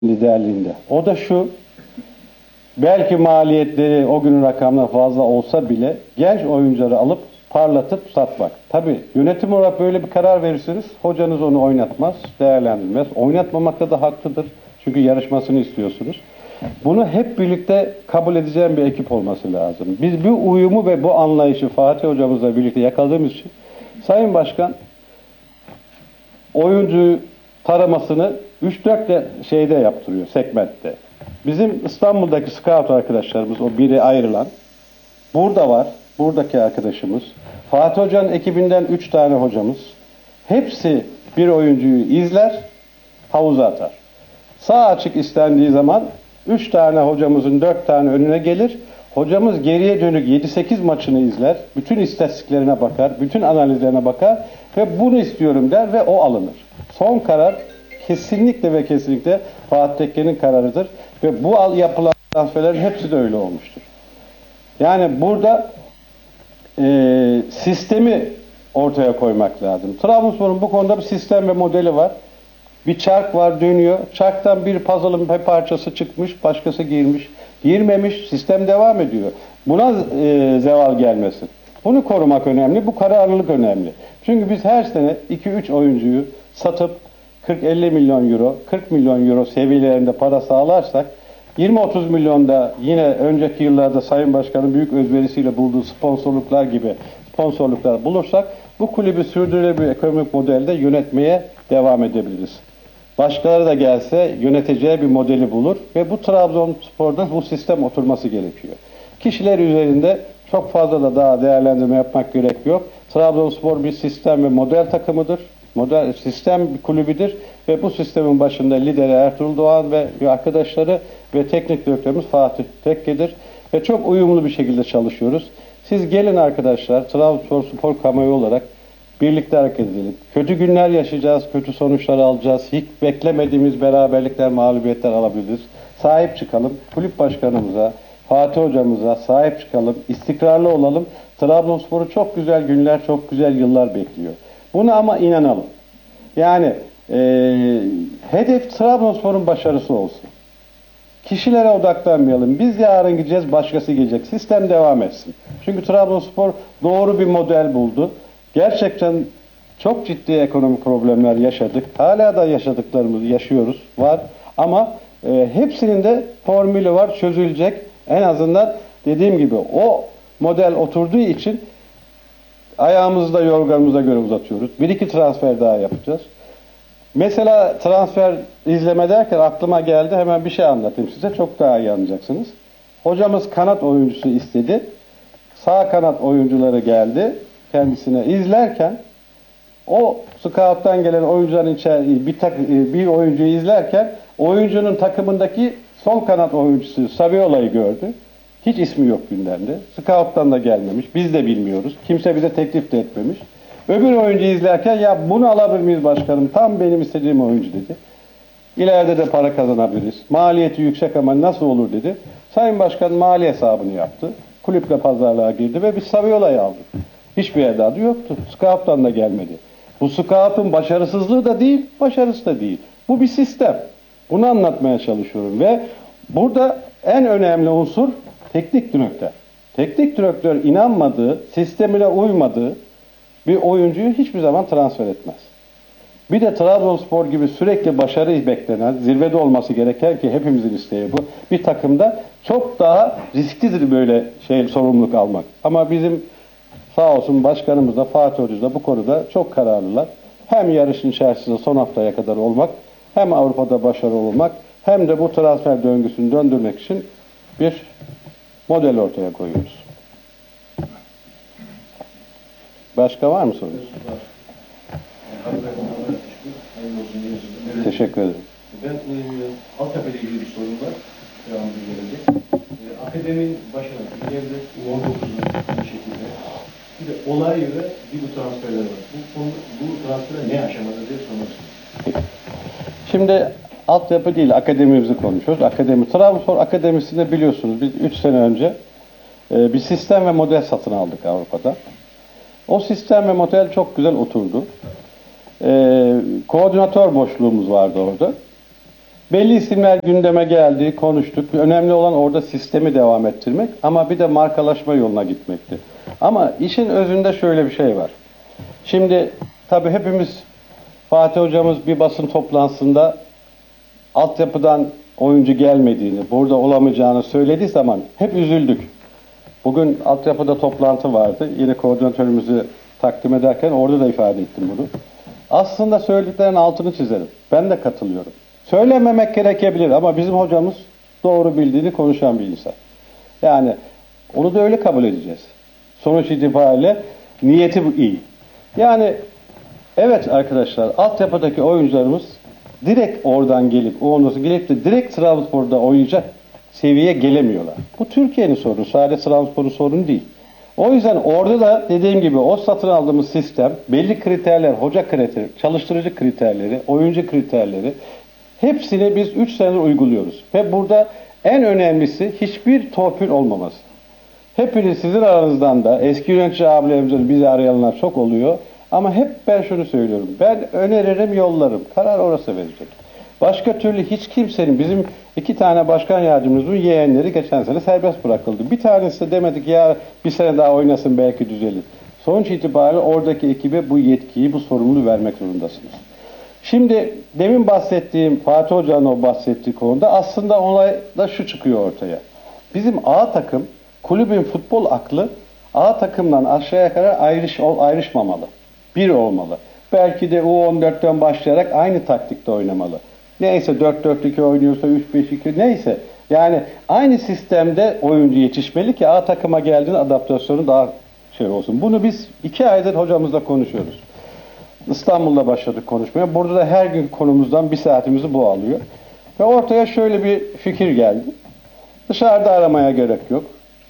liderliğinde. O da şu, belki maliyetleri o günün rakamına fazla olsa bile genç oyuncuları alıp parlatıp satmak. Tabii yönetim olarak böyle bir karar verirseniz hocanız onu oynatmaz, değerlendirmez. Oynatmamakta da haklıdır. Çünkü yarışmasını istiyorsunuz. Bunu hep birlikte kabul edeceğim bir ekip olması lazım. Biz bu uyumu ve bu anlayışı Fatih hocamızla birlikte yakaladığımız için Sayın Başkan oyuncu taramasını 3-4 şeyde yaptırıyor, segmentte. Bizim İstanbul'daki scout arkadaşlarımız, o biri ayrılan, burada var, buradaki arkadaşımız, Fatih Hoca'nın ekibinden 3 tane hocamız, hepsi bir oyuncuyu izler, havuza atar. Sağ açık istendiği zaman 3 tane hocamızın 4 tane önüne gelir, hocamız geriye dönük 7-8 maçını izler, bütün istatistiklerine bakar, bütün analizlerine bakar ve bunu istiyorum der ve o alınır. Son karar kesinlikle ve kesinlikle Fatih Tekke'nin kararıdır ve bu yapılan transferlerin hepsi de öyle olmuştur. Yani burada sistemi ortaya koymak lazım. Trabzonspor'un bu konuda bir sistem ve modeli var. Bir çark var, dönüyor. Çarktan bir puzzle'ın bir parçası çıkmış, başkası girmiş. Girmemiş, sistem devam ediyor. Buna zeval gelmesin. Bunu korumak önemli, bu kararlılık önemli. Çünkü biz her sene 2-3 oyuncuyu satıp 40-50 milyon euro, 40 milyon euro seviyelerinde para sağlarsak 20-30 milyonda yine önceki yıllarda Sayın Başkan'ın büyük özverisiyle bulduğu sponsorluklar gibi sponsorluklar bulursak bu kulübü sürdürülebilir bir ekonomik modelde yönetmeye devam edebiliriz. Başkaları da gelse yöneteceği bir modeli bulur ve bu Trabzonspor'da bu sistem oturması gerekiyor. Kişiler üzerinde çok fazla da daha değerlendirme yapmak gerek yok. Trabzonspor bir sistem ve model takımıdır. Model sistem bir kulübüdür ve bu sistemin başında lideri Ertuğrul Doğan ve arkadaşları ve teknik direktörümüz Fatih Tekke'dir. Ve çok uyumlu bir şekilde çalışıyoruz. Siz gelin arkadaşlar, Trabzonspor kamuoyu olarak birlikte hareket edelim. Kötü günler yaşayacağız, kötü sonuçlar alacağız. Hiç beklemediğimiz beraberlikler, mağlubiyetler alabiliriz. Sahip çıkalım. Kulüp başkanımıza, Fatih hocamıza sahip çıkalım. İstikrarlı olalım. Trabzonspor'u çok güzel günler, çok güzel yıllar bekliyor. Buna ama inanalım. Yani hedef Trabzonspor'un başarısı olsun. Kişilere odaklanmayalım. Biz yarın gideceğiz, başkası gelecek. Sistem devam etsin. Çünkü Trabzonspor doğru bir model buldu. Gerçekten çok ciddi ekonomik problemler yaşadık. Hala da yaşadıklarımızı yaşıyoruz, var. Ama hepsinin de formülü var, çözülecek. En azından dediğim gibi o model oturduğu için ayağımızı da yorganımıza göre uzatıyoruz. Bir iki transfer daha yapacağız. Mesela transfer izleme derken aklıma geldi. Hemen bir şey anlatayım size. Çok daha iyi anlayacaksınız. Hocamız kanat oyuncusu istedi. Sağ kanat oyuncuları geldi. Kendisine izlerken o scout'tan gelen oyuncuların bir oyuncuyu izlerken oyuncunun takımındaki sol kanat oyuncusu Saviola'yı gördü. Hiç ismi yok gündemde. Scout'tan da gelmemiş. Biz de bilmiyoruz. Kimse bize teklif de etmemiş. Öbür oyuncuyu izlerken ya bunu alabilir miyiz başkanım? Tam benim istediğim oyuncu dedi. İleride de para kazanabiliriz. Maliyeti yüksek ama nasıl olur dedi. Sayın Başkan mali hesabını yaptı. Kulüple pazarlığa girdi ve biz Saviola'yı aldık. Hiçbir adı yoktu. Scout'tan da gelmedi. Bu Scout'un başarısızlığı da değil, başarısı da değil. Bu bir sistem. Bunu anlatmaya çalışıyorum ve burada en önemli unsur teknik direktör. Teknik direktör inanmadığı, sistemine uymadığı bir oyuncuyu hiçbir zaman transfer etmez. Bir de Trabzonspor gibi sürekli başarı beklenen, zirvede olması gereken ki hepimizin isteği bu. Bir takımda çok daha risklidir böyle sorumluluk almak. Ama bizim sağ olsun başkanımız da Fatih Hoca da bu konuda çok kararlılar. Hem yarışın içerisinde son haftaya kadar olmak, hem Avrupa'da başarılı olmak, hem de bu transfer döngüsünü döndürmek için bir model ortaya koyuyoruz. Başka var mı sorunuz? Teşekkür ederim. Ben Altepe'yle ilgili bir sorum var. Devamlı gelecek. Akademinin başına geldi. U19'un bir şekilde. Bir de olay ve bir bu transferler var. Bu transferler ne aşamada diye sormak istiyorum. Şimdi altyapı değil, akademimizi konuşuyoruz. Trabzonspor Akademisi'nde biliyorsunuz biz 3 sene önce bir sistem ve model satın aldık Avrupa'da. O sistem ve model çok güzel oturdu. Koordinatör boşluğumuz vardı orada. Belli isimler gündeme geldi, konuştuk. Önemli olan orada sistemi devam ettirmek ama bir de markalaşma yoluna gitmekti. Ama işin özünde şöyle bir şey var. Şimdi tabii hepimiz Fatih hocamız bir basın toplantısında altyapıdan oyuncu gelmediğini, burada olamayacağını söylediği zaman hep üzüldük. Bugün altyapıda toplantı vardı. Yine koordinatörümüzü takdim ederken orada da ifade ettim bunu. Aslında söylediklerinin altını çizerim. Ben de katılıyorum. Söylememek gerekebilir ama bizim hocamız doğru bildiğini konuşan bir insan. Yani onu da öyle kabul edeceğiz. Sonuç itibariyle niyeti iyi. Yani evet arkadaşlar, altyapıdaki oyuncularımız direkt oradan gelip, o ondan gelip de direkt Trabzonspor'da oynayacak seviyeye gelemiyorlar. Bu Türkiye'nin sorunu, sadece Trabzonspor'un sorunu değil. O yüzden orada da dediğim gibi o satın aldığımız sistem, belli kriterler, hoca kriteri, çalıştırıcı kriterleri, oyuncu kriterleri hepsini biz 3 senedir uyguluyoruz. Ve burada en önemlisi hiçbir torpil olmaması. Hepiniz sizin aranızdan da eski yönetici abilerimizden bizi arayanlar çok oluyor. Ama hep ben şunu söylüyorum. Ben öneririm, yollarım. Karar orası verecek. Başka türlü hiç kimsenin, bizim 2 tane başkan yardımcımızın yeğenleri geçen sene serbest bırakıldı. Bir tanesi de demedik ya bir sene daha oynasın belki düzelir. Sonuç itibariyle oradaki ekibe bu yetkiyi, bu sorumluluğu vermek zorundasınız. Şimdi demin bahsettiğim, Fatih Hoca'nın o bahsettiği konuda aslında olay da şu çıkıyor ortaya. Bizim A takım, kulübün futbol aklı A takımdan aşağıya kadar ayrışmamalı. Bir olmalı. Belki de U14'ten başlayarak aynı taktikte oynamalı. Neyse 4-4-2 oynuyorsa 3-5-2 neyse. Yani aynı sistemde oyuncu yetişmeli ki A takıma geldiğinde adaptasyonu daha şey olsun. Bunu biz 2 aydır hocamızla konuşuyoruz. İstanbul'da başladık konuşmaya. Burada da her gün konumuzdan 1 saatimizi bu alıyor. Ve ortaya şöyle bir fikir geldi. Dışarıda aramaya gerek yok.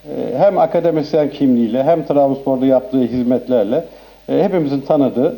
Hem akademisyen kimliğiyle hem Trabzonspor'da yaptığı hizmetlerle hepimizin tanıdığı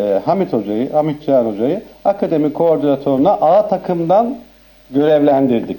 Hamit Can Hoca'yı akademi koordinatörüne A takımdan görevlendirdik.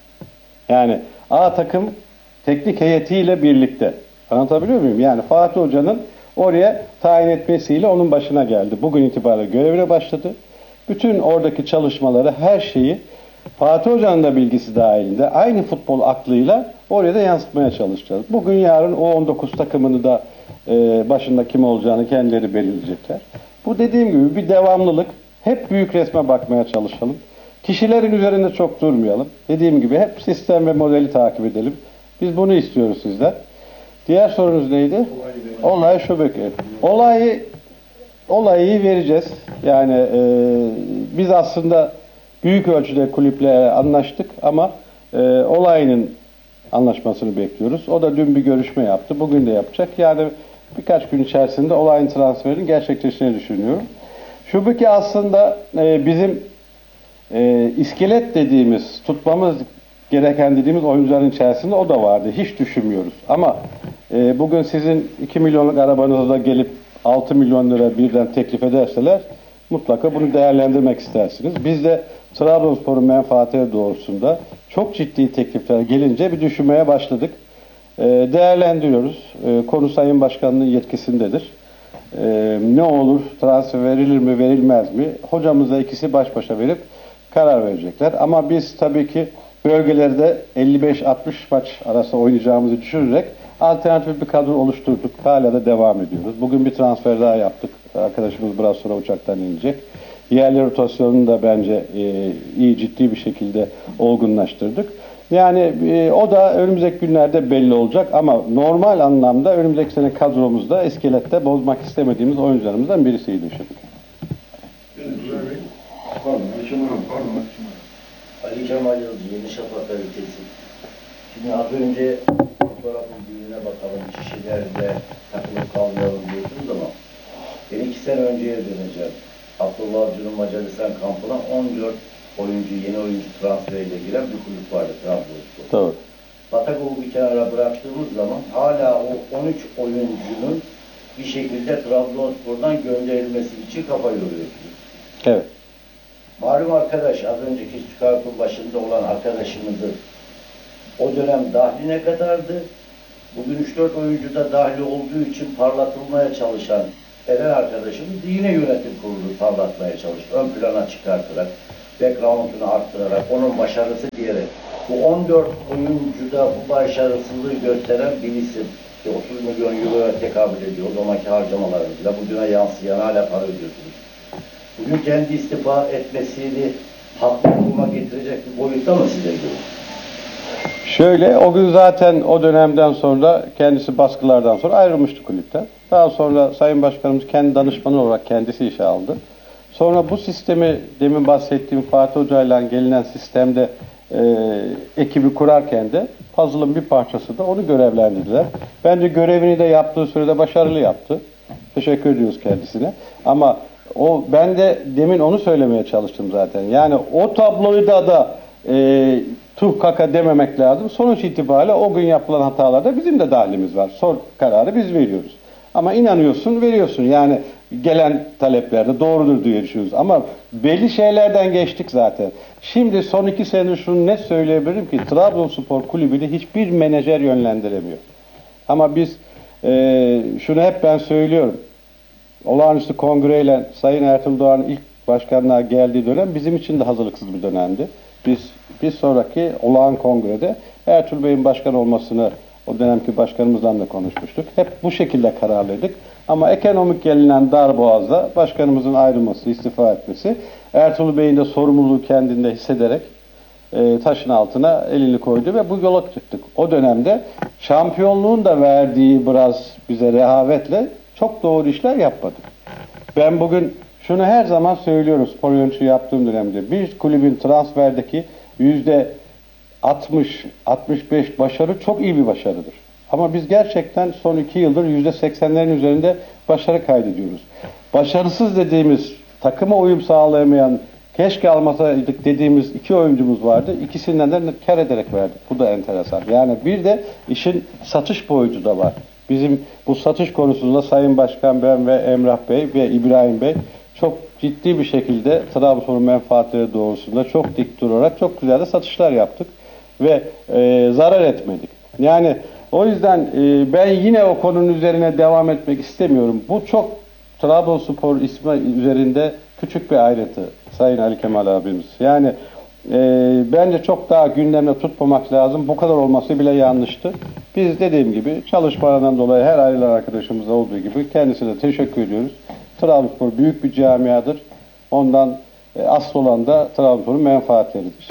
Yani A takım teknik heyetiyle birlikte. Anlatabiliyor muyum? Yani Fatih Hoca'nın oraya tayin etmesiyle onun başına geldi. Bugün itibariyle görevine başladı. Bütün oradaki çalışmaları, her şeyi Fatih Hoca'nın da bilgisi dahilinde aynı futbol aklıyla oraya da yansıtmaya çalışacağız. Bugün yarın o 19 takımını da başında kim olacağını kendileri belirleyecekler. Bu dediğim gibi bir devamlılık. Hep büyük resme bakmaya çalışalım. Kişilerin üzerinde çok durmayalım. Dediğim gibi hep sistem ve modeli takip edelim. Biz bunu istiyoruz sizden. Diğer sorunuz neydi? Olay Şubeke. Olayı vereceğiz. Yani biz aslında büyük ölçüde kulüple anlaştık ama olayının anlaşmasını bekliyoruz. O da dün bir görüşme yaptı. Bugün de yapacak. Yani birkaç gün içerisinde olayın transferinin gerçekleşeceğini düşünüyorum. Şubeke aslında bizim iskelet dediğimiz, tutmamız gereken dediğimiz oyuncuların içerisinde o da vardı. Hiç düşünmüyoruz. Ama bugün sizin 2 milyonluk arabanızla gelip 6 milyon lira birden teklif ederseler mutlaka bunu değerlendirmek istersiniz. Biz de Trabzonspor'un menfaatleri doğrultusunda çok ciddi teklifler gelince bir düşünmeye başladık. Değerlendiriyoruz. Konu Sayın Başkan'ın yetkisindedir. Ne olur, transfer verilir mi, verilmez mi? Hocamızla ikisi baş başa verip karar verecekler. Ama biz tabii ki bölgelerde 55-60 maç arası oynayacağımızı düşünerek alternatif bir kadro oluşturduk. Hala da devam ediyoruz. Bugün bir transfer daha yaptık. Arkadaşımız biraz sonra uçaktan inecek. Yerli rotasyonunu da bence iyi, ciddi bir şekilde olgunlaştırdık. Yani o da önümüzdeki günlerde belli olacak ama normal anlamda önümüzdeki sene kadromuzda iskelette bozmak istemediğimiz oyuncularımızdan birisiydi şimdi. Ali Kemal Yıldız, Yeni Şafak kalitesi. Şimdi az önce fotoğrafın büyüğüne bakalım, kişilerde takılıp kalmayalım diyorsunuz ama ben 2 sene önceye döneceğim. Abdullah Avcı'nın Macaristan kampına 14 oyuncu, yeni oyuncu transferiyle giren bir kulüp vardı Trabzonspor. Doğru. Batakov'u bir kenara bıraktığımız zaman hala o 13 oyuncunun bir şekilde Trabzonspor'dan gönderilmesi için kafa yoruyorsunuz. Evet. Malum arkadaş, az önceki çıkartın başında olan arkadaşımızın o dönem dahli ne kadardı? Bugün 3-4 oyuncu da dahli olduğu için parlatılmaya çalışan Eren arkadaşımız yine yönetim kurulu parlatmaya çalıştı. Ön plana çıkartarak background'unu arttırarak, onun başarısı diyerek bu 14 oyuncuda bu başarısızlığı gösteren bir isim ki 30 milyon euroya tekabül ediyor o zamanki harcamalarıyla bugüne yansıyan hala para ödüyorsunuz. Bugün kendi istifa etmesini haklı duruma getirecek bir boyutta mı size göre? Şöyle, o gün zaten o dönemden sonra kendisi baskılardan sonra ayrılmıştı kulüpten. Daha sonra Sayın Başkanımız kendi danışmanı olarak kendisi işe aldı. Sonra bu sistemi demin bahsettiğim Fatih Hoca'yla gelinen sistemde ekibi kurarken de puzzle'ın bir parçası da onu görevlendirdiler. Bence görevini de yaptığı sürede başarılı yaptı. Teşekkür ediyoruz kendisine. Ama ben de demin onu söylemeye çalıştım zaten. Yani o tabloyu da tuh kaka dememek lazım. Sonuç itibariyle o gün yapılan hatalarda bizim de dahilimiz var. Son kararı biz veriyoruz. Ama inanıyorsun, veriyorsun. Yani gelen taleplerde doğrudur diye düşünüyoruz. Ama belli şeylerden geçtik zaten. Şimdi son 2 senedir şunu net söyleyebilirim ki Trabzonspor Kulübü'nü hiçbir menajer yönlendiremiyor. Ama biz şunu hep ben söylüyorum. Olağanüstü kongreyle Sayın Ertuğrul Doğan'ın ilk başkanlığa geldiği dönem bizim için de hazırlıksız bir dönemdi. Bir sonraki olağan kongrede Ertuğrul Bey'in başkan olmasını o dönemki başkanımızla da konuşmuştuk. Hep bu şekilde kararlıydık. Ama ekonomik gelinen darboğazda başkanımızın ayrılması, istifa etmesi, Ertuğrul Bey'in de sorumluluğu kendinde hissederek taşın altına elini koydu ve bu yola çıktık. O dönemde şampiyonluğun da verdiği biraz bize rehavetle çok doğru işler yapmadık. Ben bugün şunu her zaman söylüyorum spor yöneticisi yaptığım dönemde. Bir kulübün transferdeki %60-65 başarı çok iyi bir başarıdır. Ama biz gerçekten son 2 yıldır %80'lerin üzerinde başarı kaydediyoruz. Başarısız dediğimiz, takıma uyum sağlayamayan, keşke almasaydık dediğimiz 2 oyuncumuz vardı. İkisinden de kar ederek verdik. Bu da enteresan. Yani bir de işin satış boyutu da var. Bizim bu satış konusunda Sayın Başkan, ben ve Emrah Bey ve İbrahim Bey çok ciddi bir şekilde Trabzon'un menfaatleri doğrusunda çok dik durarak çok güzel de satışlar yaptık. Ve zarar etmedik. Yani o yüzden ben yine o konunun üzerine devam etmek istemiyorum. Bu çok Trabzonspor ismi üzerinde küçük bir ayrıntı Sayın Ali Kemal abimiz. Yani bence çok daha gündemde tutmamak lazım. Bu kadar olması bile yanlıştı. Biz dediğim gibi çalışmalarından dolayı her ayrılan arkadaşımızda olduğu gibi kendisine teşekkür ediyoruz. Trabzonspor büyük bir camiadır. Ondan asıl olan da Trabzonspor'un menfaatleridir.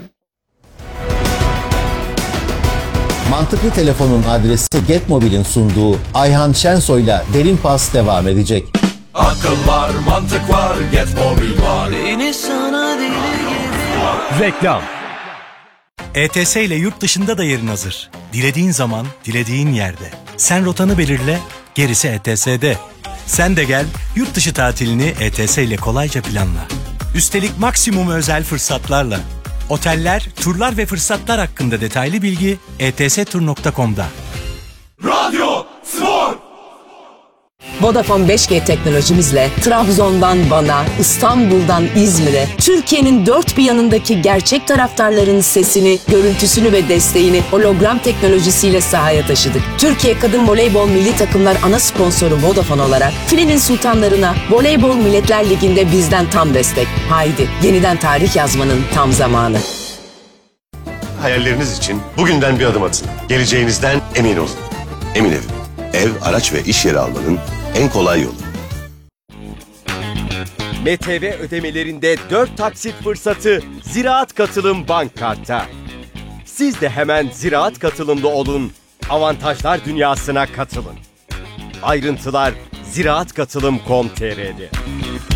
Mantıklı Telefon'un adresi Getmobil'in sunduğu Ayhan Şensoy'la Derin Pas devam edecek. Akıl var, mantık var, Getmobil var. Beni sana deli gibi. Reklam. ETS ile yurt dışında da yerin hazır. Dilediğin zaman, dilediğin yerde. Sen rotanı belirle, gerisi ETS'de. Sen de gel, yurt dışı tatilini ETS ile kolayca planla. Üstelik maksimum özel fırsatlarla. Oteller, turlar ve fırsatlar hakkında detaylı bilgi etstur.com'da. Radyo, spor. Vodafone 5G teknolojimizle Trabzon'dan Van'a, İstanbul'dan İzmir'e, Türkiye'nin dört bir yanındaki gerçek taraftarların sesini, görüntüsünü ve desteğini hologram teknolojisiyle sahaya taşıdık. Türkiye Kadın Voleybol Milli Takımlar ana sponsoru Vodafone olarak filenin sultanlarına Voleybol Milletler Ligi'nde bizden tam destek. Haydi yeniden tarih yazmanın tam zamanı. Hayalleriniz için bugünden bir adım atın. Geleceğinizden emin olun. Emin Ev. Ev, araç ve iş yeri almanın en kolay yolu. MTV ödemelerinde 4 taksit fırsatı Ziraat Katılım Bank Kart'ta. Siz de hemen Ziraat Katılım'da olun, avantajlar dünyasına katılın. Ayrıntılar ziraatkatılım.com.tr'de.